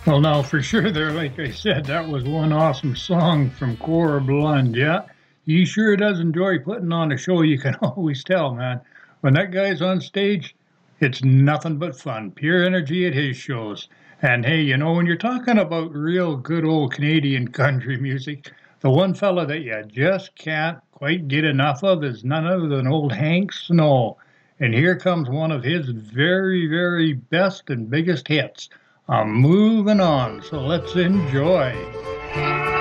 Well, now for sure, there, like I said, that was one awesome song from Cora Blund. Yeah, he sure does enjoy putting on a show. You can always tell, man. When that guy's on stage, it's nothing but fun, pure energy at his shows. And hey, when you're talking about real good old Canadian country music, the one fella that you just can't quite get enough of is none other than old Hank Snow. And here comes one of his very, very best and biggest hits. I'm moving on, so let's enjoy.